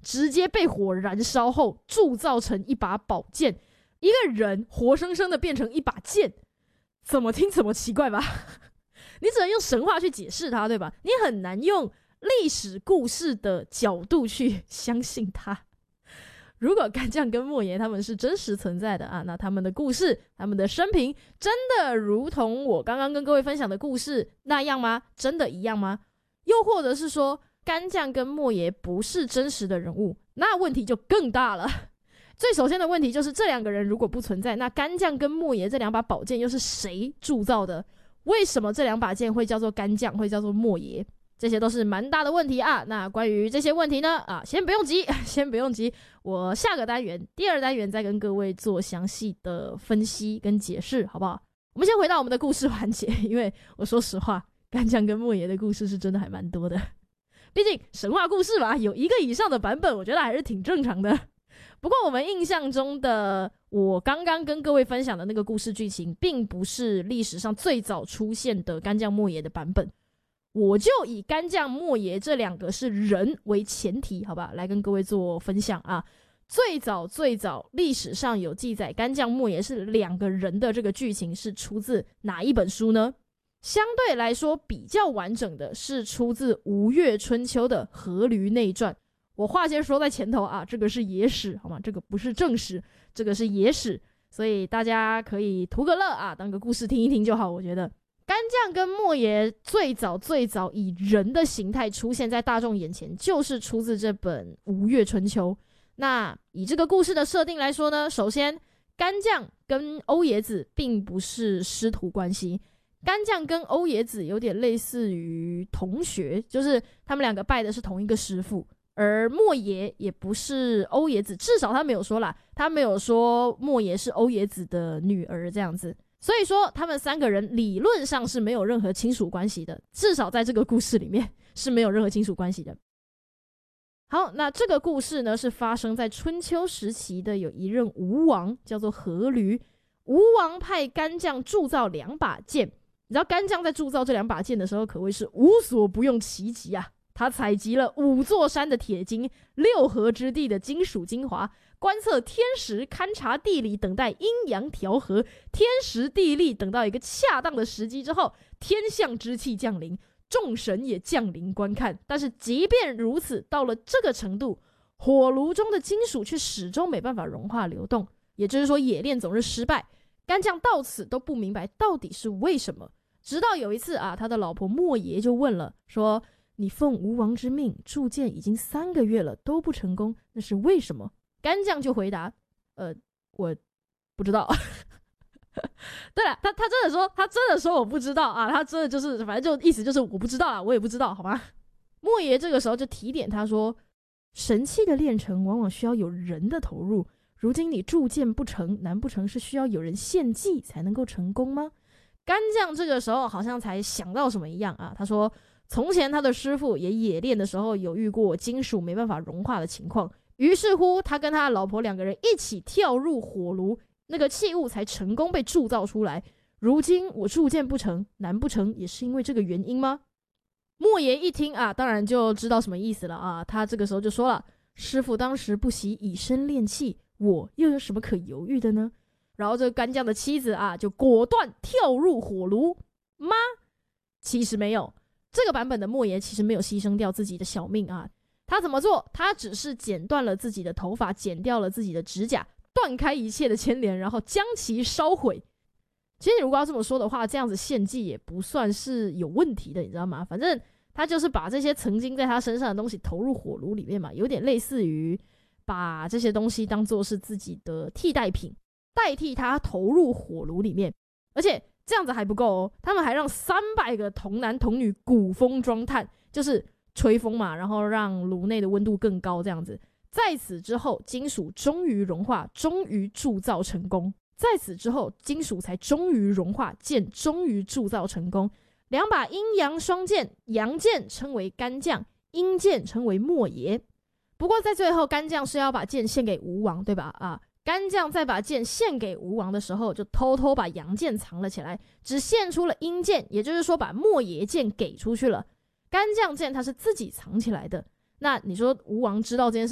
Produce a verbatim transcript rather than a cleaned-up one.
直接被火燃烧后铸造成一把宝剑，一个人活生生的变成一把剑，怎么听怎么奇怪吧你只能用神话去解释它，对吧？你很难用历史故事的角度去相信它。如果干将跟莫邪他们是真实存在的啊，那他们的故事，他们的生平真的如同我刚刚跟各位分享的故事那样吗？真的一样吗？又或者是说干将跟莫邪不是真实的人物，那问题就更大了。最首先的问题就是这两个人如果不存在，那干将跟莫邪这两把宝剑又是谁铸造的？为什么这两把剑会叫做干将，会叫做莫邪？这些都是蛮大的问题啊。那关于这些问题呢，啊，先不用急，先不用急，我下个单元第二单元再跟各位做详细的分析跟解释，好不好？我们先回到我们的故事环节，因为我说实话，干将跟莫邪的故事是真的还蛮多的，毕竟神话故事嘛，有一个以上的版本，我觉得还是挺正常的。不过我们印象中的我刚刚跟各位分享的那个故事剧情，并不是历史上最早出现的干将莫邪的版本。我就以干将莫邪这两个是人为前提，好吧，来跟各位做分享啊。最早最早历史上有记载干将莫邪是两个人的这个剧情是出自哪一本书呢？相对来说比较完整的是出自吴越春秋的阖闾内传。我话先说在前头啊，这个是野史，好吗？这个不是正史，这个是野史，所以大家可以图个乐啊，当个故事听一听就好。我觉得干将跟莫邪最早最早以人的形态出现在大众眼前，就是出自这本吴越春秋。那以这个故事的设定来说呢，首先干将跟欧冶子并不是师徒关系，干将跟欧冶子有点类似于同学，就是他们两个拜的是同一个师傅。而莫邪也不是欧冶子，至少他没有说啦，他没有说莫邪是欧冶子的女儿这样子，所以说他们三个人理论上是没有任何亲属关系的，至少在这个故事里面是没有任何亲属关系的。好，那这个故事呢是发生在春秋时期的有一任吴王叫做阖闾，吴王派干将铸造两把剑，你知道干将在铸造这两把剑的时候可谓是无所不用其极啊。他采集了五座山的铁筋，六合之地的金属精华，观测天时，勘察地理，等待阴阳调和，天时地利等到一个恰当的时机之后，天象之气降临，众神也降临观看。但是即便如此，到了这个程度，火炉中的金属却始终没办法融化流动，也就是说冶炼总是失败。干将到此都不明白到底是为什么，直到有一次啊，他的老婆莫邪就问了，说你奉吴王之命铸剑已经三个月了都不成功，那是为什么？干将就回答呃，我不知道对了，他他真的说他真的说我不知道啊，他真的就是反正就意思就是我不知道啦，我也不知道，好吗？莫邪这个时候就提点他说，神器的炼成往往需要有人的投入，如今你铸剑不成，难不成是需要有人献祭才能够成功吗？干将这个时候好像才想到什么一样啊，他说从前他的师傅也冶炼的时候有遇过金属没办法融化的情况，于是乎他跟他的老婆两个人一起跳入火炉，那个器物才成功被铸造出来。如今我铸剑不成，难不成也是因为这个原因吗？莫邪一听啊，当然就知道什么意思了啊，他这个时候就说了，师傅当时不惜以身炼器，我又有什么可犹豫的呢？然后这个干将的妻子啊就果断跳入火炉吗？其实没有，这个版本的莫邪其实没有牺牲掉自己的小命啊，他怎么做？他只是剪断了自己的头发，剪掉了自己的指甲，断开一切的牵连，然后将其烧毁。其实如果要这么说的话，这样子献祭也不算是有问题的，你知道吗？反正他就是把这些曾经在他身上的东西投入火炉里面嘛，有点类似于把这些东西当作是自己的替代品，代替他投入火炉里面。而且这样子还不够哦，他们还让三百个童男童女鼓风装炭，就是吹风嘛，然后让炉内的温度更高这样子。在此之后，金属终于融化，终于铸造成功。在此之后，金属才终于融化，剑终于铸造成功。两把阴阳双剑，阳剑称为干将，阴剑称为莫邪。不过在最后，干将是要把剑献给吴王，对吧？啊，干将在把剑献给吴王的时候，就偷偷把阳剑藏了起来，只献出了阴剑，也就是说把莫邪剑给出去了。干将剑他是自己藏起来的。那你说吴王知道这件事